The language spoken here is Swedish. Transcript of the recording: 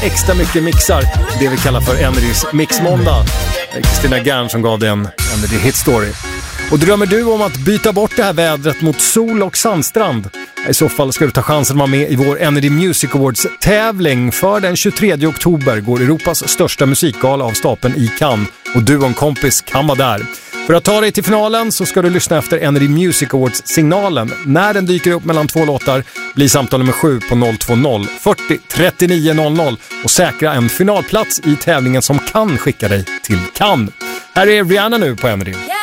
extra mycket mixar. Det vi kallar för Energys mixmåndag. Kristina Gern som gav den Energy Hit Story. Och drömmer du om att byta bort det här vädret mot sol och sandstrand? I så fall ska du ta chansen att vara med i vår Energy Music Awards-tävling. För den 23 oktober går Europas största musikgala av stapeln i Cannes. Och du och en kompis kan vara där. För att ta dig till finalen så ska du lyssna efter Energy Music Awards-signalen. När den dyker upp mellan 2 låtar blir samtal nummer 7 på 020 40 39 00 och säkra en finalplats i tävlingen som kan skicka dig till Cannes. Här är Rihanna nu på Energy.